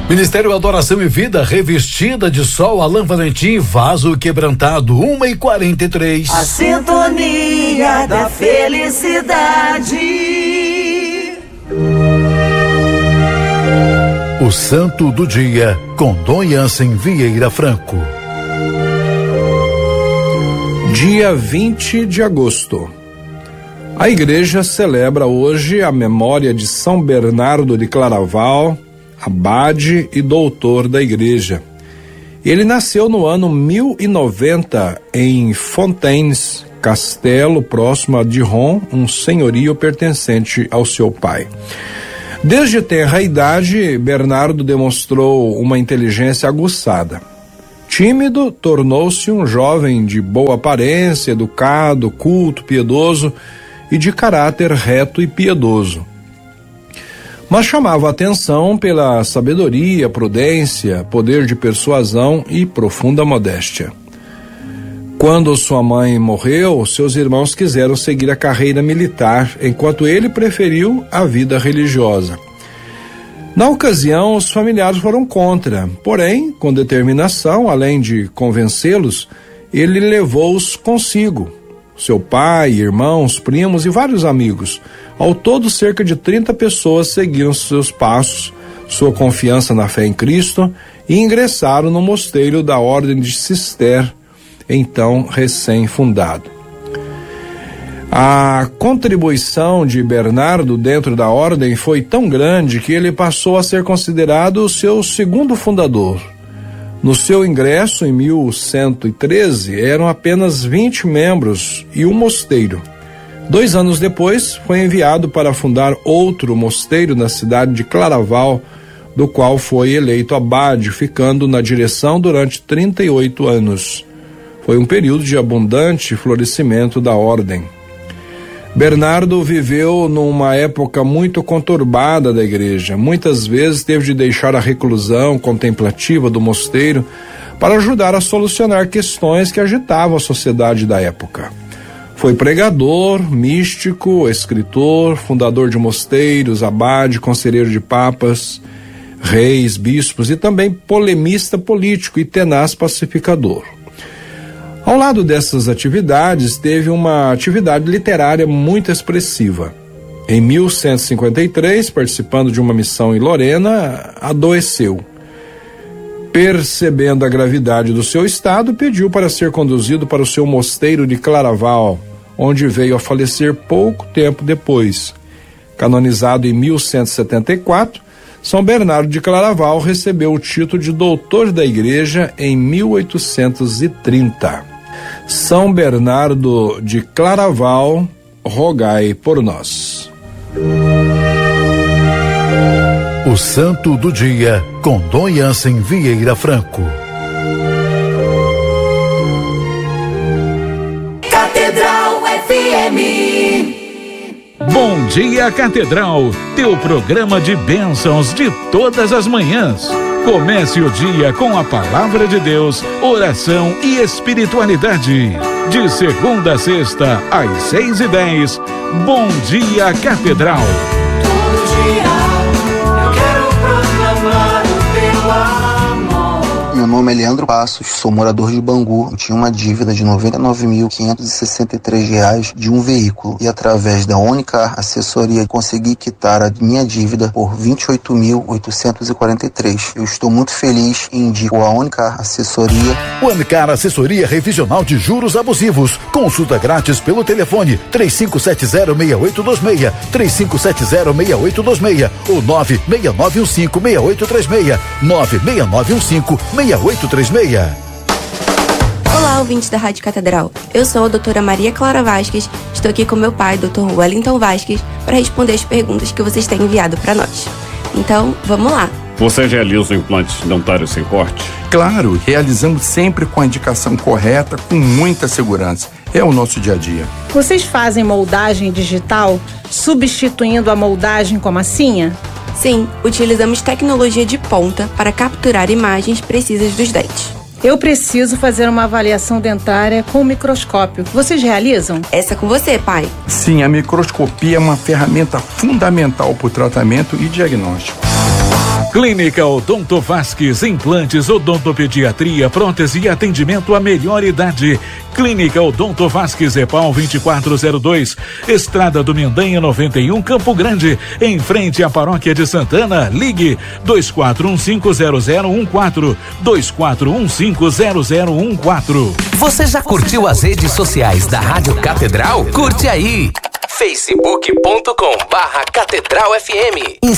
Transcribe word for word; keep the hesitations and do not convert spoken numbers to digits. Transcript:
Ministério Adoração e Vida, Revestida de Sol, Alain Valentim, Vaso Quebrantado, uma e quarenta e três. A sintonia da felicidade. O Santo do Dia, com Dom Jansen Vieira Franco. Dia vinte de agosto. A igreja celebra hoje a memória de São Bernardo de Claraval, abade e doutor da igreja. Ele nasceu no ano mil e noventa em Fontaines, castelo próximo a Dijon, um senhorio pertencente ao seu pai. Desde tenra idade, Bernardo demonstrou uma inteligência aguçada. Tímido, tornou-se um jovem de boa aparência, educado, culto, piedoso e de caráter reto e piedoso. Mas chamava a atenção pela sabedoria, prudência, poder de persuasão e profunda modéstia. Quando sua mãe morreu, seus irmãos quiseram seguir a carreira militar, enquanto ele preferiu a vida religiosa. Na ocasião, os familiares foram contra, porém, com determinação, além de convencê-los, ele levou-os consigo. Seu pai, irmãos, primos e vários amigos. Ao todo, cerca de trinta pessoas seguiram seus passos, sua confiança na fé em Cristo e ingressaram no mosteiro da Ordem de Cister, então recém-fundado. A contribuição de Bernardo dentro da ordem foi tão grande que ele passou a ser considerado o seu segundo fundador. No seu ingresso, em mil cento e treze, eram apenas vinte membros e um mosteiro. Dois anos depois, foi enviado para fundar outro mosteiro na cidade de Claraval, do qual foi eleito abade, ficando na direção durante trinta e oito anos. Foi um período de abundante florescimento da ordem. Bernardo viveu numa época muito conturbada da igreja. Muitas vezes teve de deixar a reclusão contemplativa do mosteiro para ajudar a solucionar questões que agitavam a sociedade da época. Foi pregador, místico, escritor, fundador de mosteiros, abade, conselheiro de papas, reis, bispos e também polemista político e tenaz pacificador. Ao lado dessas atividades, teve uma atividade literária muito expressiva. Em mil cento e cinquenta e três, participando de uma missão em Lorena, adoeceu. Percebendo a gravidade do seu estado, pediu para ser conduzido para o seu mosteiro de Claraval, onde veio a falecer pouco tempo depois. Canonizado em mil cento e setenta e quatro, São Bernardo de Claraval recebeu o título de doutor da igreja em mil oitocentos e trinta. São Bernardo de Claraval, rogai por nós. O Santo do Dia, com Dom Jansen Vieira Franco. Catedral F M. Bom dia, Catedral, teu programa de bênçãos de todas as manhãs. Comece o dia com a palavra de Deus, oração e espiritualidade. De segunda a sexta, às seis e dez. Bom dia, Catedral. Todo dia eu quero proclamar o teu amor. Meu nome é Leandro Passos, sou morador de Bangu. Eu tinha uma dívida de noventa e nove mil quinhentos e sessenta e três reais de um veículo e através da Unicar Assessoria consegui quitar a minha dívida por vinte e oito mil oitocentos e quarenta e três. Eu estou muito feliz e indico a Unicar Assessoria. Unicar Assessoria Revisional de Juros Abusivos. Consulta grátis pelo telefone três cinco sete zero, seis oito dois seis, três cinco sete zero, seis oito dois seis ou nove seis nove um cinco, seis oito três seis, nove seis nove um cinco, seis oito três seis. Olá, ouvintes da Rádio Catedral. Eu sou a doutora Maria Clara Vasques. Estou aqui com meu pai, doutor Wellington Vasques, para responder as perguntas que vocês têm enviado para nós. Então, vamos lá. Você realiza implantes dentários sem corte? Claro, realizamos sempre com a indicação correta, com muita segurança. É o nosso dia a dia. Vocês fazem moldagem digital, substituindo a moldagem com massinha? Sim, utilizamos tecnologia de ponta para capturar imagens precisas dos dentes. Eu preciso fazer uma avaliação dentária com microscópio. Vocês realizam? Essa é com você, pai. Sim, a microscopia é uma ferramenta fundamental para o tratamento e diagnóstico. Clínica Odonto Vasques, implantes, odontopediatria, prótese e atendimento à melhor idade. Clínica Odonto Vasques, EPAL vinte e quatro zero dois, Estrada do Mendanha noventa e um, Campo Grande, em frente à Paróquia de Santana. Ligue dois quatro um cinco zero zero um quatro, dois quatro um cinco zero zero um quatro. Você já curtiu as redes sociais da Rádio Catedral? Curte aí! facebook ponto com barra Catedral F M.